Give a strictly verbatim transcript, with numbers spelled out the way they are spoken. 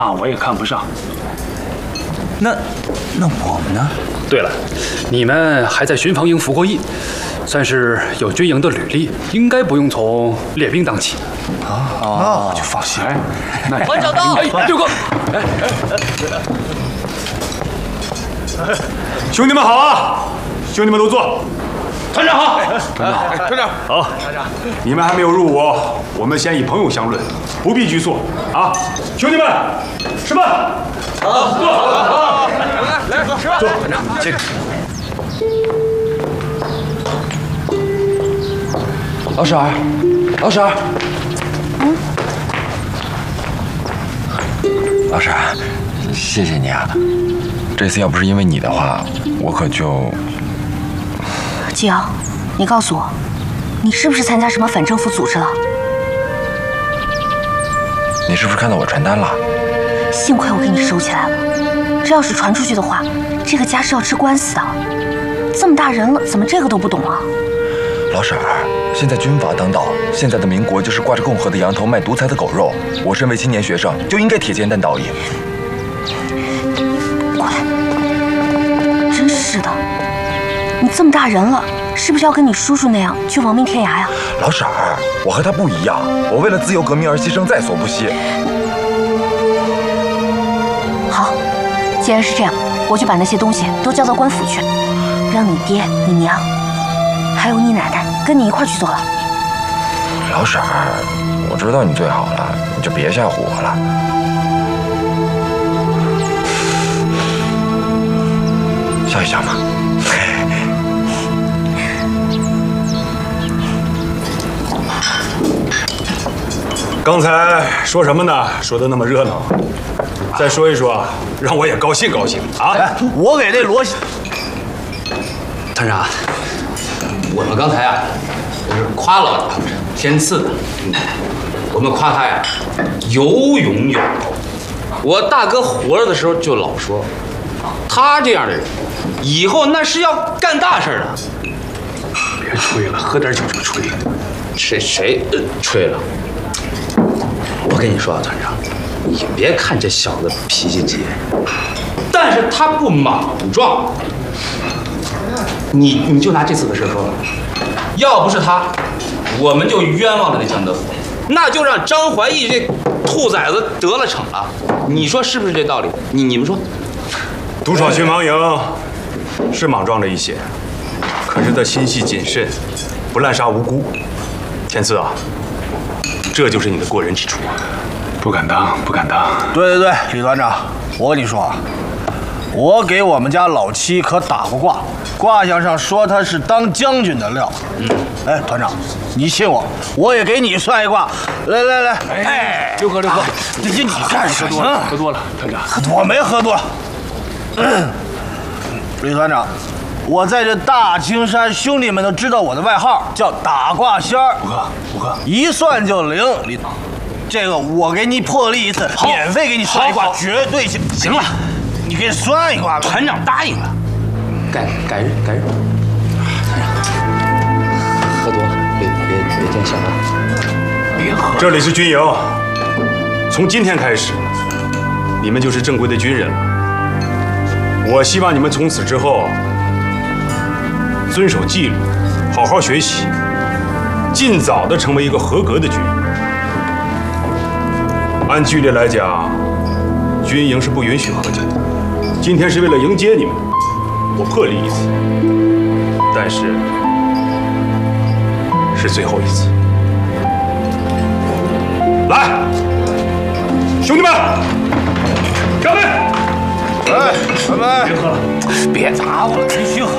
啊，我也看不上。 那那我们呢？ 对了，你们还在巡防营服过役，算是有军营的履历，应该不用从列兵当起。 啊，那我就放心。 哎，那团长到！ 哎，六哥，哎哎，兄弟们好啊！兄弟们都坐。 团长好， 团长，团长好。你们还没有入伍，我们先以朋友相论，不必拘束啊！兄弟们，吃饭。好，坐，好，来，来，吃饭。坐，团长，这个。 老婶儿，老婶儿， 嗯， 老婶儿，谢谢你啊！这次要不是因为你的话，我可就…… 季瑶，你告诉我，你是不是参加什么反政府组织了？ 你是不是看到我传单了？ 幸亏我给你收起来了，这要是传出去的话，这个家是要吃官司的。这么大人了，怎么这个都不懂啊？ 老婶儿，现在军阀当道，现在的民国就是挂着共和的羊头卖独裁的狗肉。我身为青年学生，就应该铁肩担道义。 过来，真是的，你这么大人了，是不是要跟你叔叔那样去亡命天涯呀？ 老婶儿，我和他不一样，我为了自由革命而牺牲，在所不惜。 好，既然是这样，我就把那些东西都交到官府去，让你爹、你娘，还有你奶奶跟你一块去做了。 老婶儿，我知道你最好了，你就别吓唬我了。笑一笑嘛。 刚才说什么呢？说的那么热闹，再说一说，让我也高兴高兴啊！ 哎，我给那罗团长， 我们刚才啊，就是夸老大天赐的，嗯，我们夸他呀，有勇有谋。我大哥活着的时候就老说，他这样的人，以后那是要干大事的。 别吹了，喝点酒就吹。 谁谁、呃、吹了？我跟你说啊，团长，你别看这小子脾气急，但是他不莽撞。你你就拿这次的事说吧，要不是他，我们就冤枉了那江德福，那就让张怀义这兔崽子得了逞了。你说是不是这道理？你你们说？ 独闯巡防营是莽撞了一些，可是他心细谨慎，不滥杀无辜。天赐啊，这就是你的过人之处啊！ 不敢当，不敢当。 对对对，李团长，我跟你说啊，我给我们家老七可打过卦，卦象上说他是当将军的料。嗯，哎，团长，你信我，我也给你算一卦。来来来， 哎，六哥，六哥， 这这你干什么？ 喝多了，团长。 我没喝多。嗯，李团长，我在这大青山，兄弟们都知道我的外号叫打卦仙儿。 五哥，五哥， 一算就灵。李，这个我给你破例一次，免费给你算一卦，绝对行。 行了， 你给算一卦吧。 团长答应了，改改日改日。团长，喝多了，别别别见笑啊！ 别喝。 这里是军营，从今天开始，你们就是正规的军人了。我希望你们从此之后遵守纪律，好好学习，尽早的成为一个合格的军人。按纪律来讲，军营是不允许喝酒的。今天是为了迎接你们，我破例一次，但是是最后一次。来，兄弟们，干杯！ 哎，拜拜！ 别喝了， 别打我了，继续喝。